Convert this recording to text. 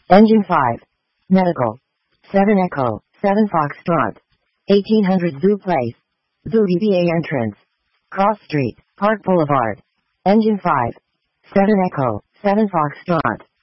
Engine 5. Medical. 7 Echo, 7 Foxtrot. 1800 Zoo Place. Zoo DBA entrance. Cross Street, Park Boulevard. Engine 5. 7 Echo, 7 Foxtrot.